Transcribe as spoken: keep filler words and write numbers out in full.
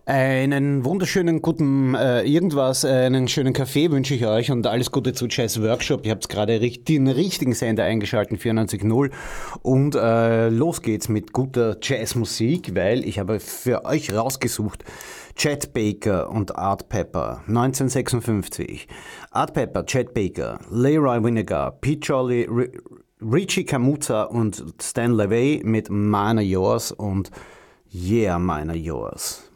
Einen wunderschönen guten äh, irgendwas, äh, einen schönen Kaffee wünsche ich euch und alles Gute zu Jazz Workshop. Ihr habt gerade richt- den richtigen Sender eingeschaltet, vierundneunzig Komma null. Und äh, los geht's mit guter Jazzmusik, weil ich habe für euch rausgesucht Chet Baker und Art Pepper, neunzehnhundertsechsundfünfzig. Art Pepper, Chet Baker, Leroy Winnegar, Pete Jolly, R- Richie Camuza und Stan LeVay mit Mine Are Yours und Yeah, Mine Are Yours.